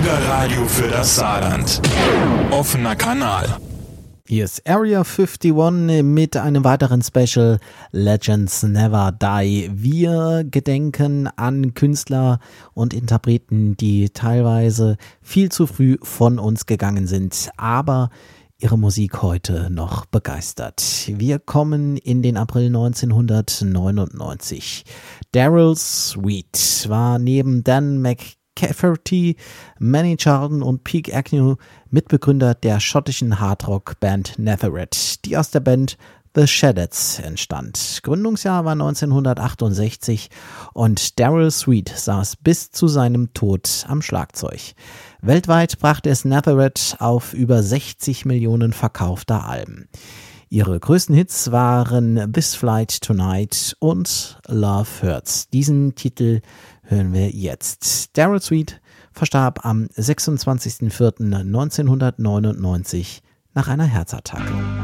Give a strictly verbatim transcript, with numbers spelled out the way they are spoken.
Bürgerradio für das Saarland. Offener Kanal. Hier ist Area einundfünfzig mit einem weiteren Special Legends Never Die. Wir gedenken an Künstler und Interpreten, die teilweise viel zu früh von uns gegangen sind, aber ihre Musik heute noch begeistert. Wir kommen in den April neunzehnhundertneunundneunzig. Daryl Sweet war neben Dan McCafferty, Manny Charlton und Pete Agnew Mitbegründer der schottischen Hardrock-Band Nazareth, die aus der Band The Shadettes entstand. Gründungsjahr war neunzehnhundertachtundsechzig und Daryl Sweet saß bis zu seinem Tod am Schlagzeug. Weltweit brachte es Nazareth auf über sechzig Millionen verkaufter Alben. Ihre größten Hits waren This Flight Tonight und Love Hurts. Diesen Titel hören wir jetzt. Daryl Sweet verstarb am sechsundzwanzigsten vierten neunzehnhundertneunundneunzig nach einer Herzattacke.